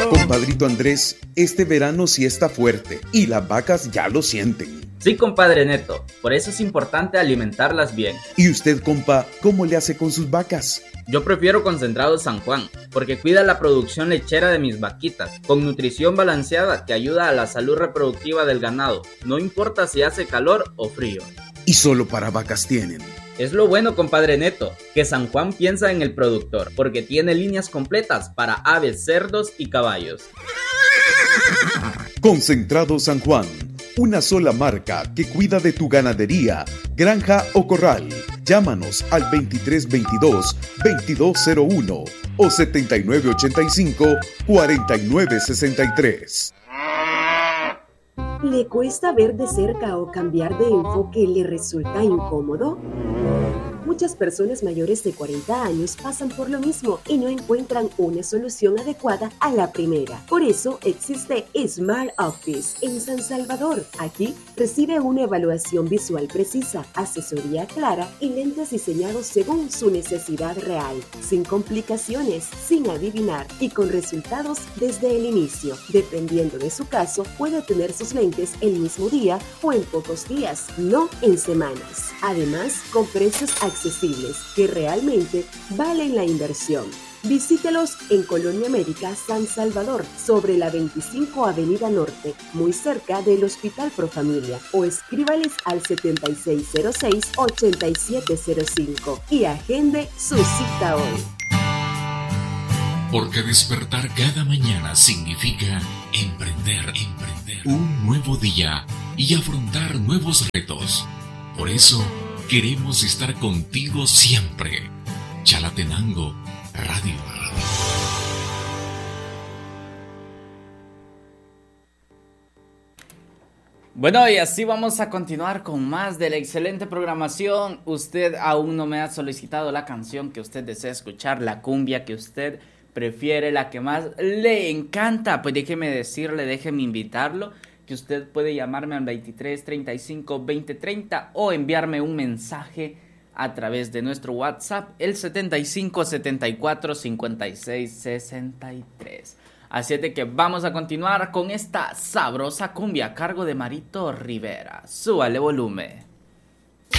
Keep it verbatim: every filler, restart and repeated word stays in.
Compadrito Andrés, este verano sí está fuerte y las vacas ya lo sienten. Sí, compadre Neto, por eso es importante alimentarlas bien. ¿Y usted, compa, cómo le hace con sus vacas? Yo prefiero Concentrado San Juan, porque cuida la producción lechera de mis vaquitas, con nutrición balanceada que ayuda a la salud reproductiva del ganado, no importa si hace calor o frío. ¿Y solo para vacas tienen? Es lo bueno, compadre Neto, que San Juan piensa en el productor, porque tiene líneas completas para aves, cerdos y caballos. Concentrado San Juan, una sola marca que cuida de tu ganadería, granja o corral. Llámanos al veintitrés veintidós veintidós cero uno o setenta y nueve ochenta y cinco cuarenta y nueve sesenta y tres. ¿Le cuesta ver de cerca o cambiar de enfoque le resulta incómodo? Muchas personas mayores de cuarenta años pasan por lo mismo y no encuentran una solución adecuada a la primera. Por eso existe Smart Office en San Salvador. Aquí recibe una evaluación visual precisa, asesoría clara y lentes diseñados según su necesidad real, sin complicaciones, sin adivinar y con resultados desde el inicio. Dependiendo de su caso, puede tener sus lentes el mismo día o en pocos días, no en semanas. Además, con precios accesibles que realmente valen la inversión. Visítelos en Colonia América, San Salvador, sobre la veinticinco Avenida Norte, muy cerca del Hospital Profamilia, o escríbales al setenta y seis cero seis ochenta y siete cero cinco y agende su cita hoy. Porque despertar cada mañana significa emprender, emprender un nuevo día y afrontar nuevos retos. Por eso, queremos estar contigo siempre. Chalatenango Radio. Bueno, y así vamos a continuar con más de la excelente programación. Usted aún no me ha solicitado la canción que usted desea escuchar, la cumbia que usted prefiere, la que más le encanta. Pues déjeme decirle, déjeme invitarlo, que usted puede llamarme al veintitrés treinta y cinco veinte treinta o enviarme un mensaje a través de nuestro WhatsApp, el setenta y cinco setenta y cuatro cincuenta y seis sesenta y tres. Así es de que vamos a continuar con esta sabrosa cumbia a cargo de Marito Rivera. Súbale volumen.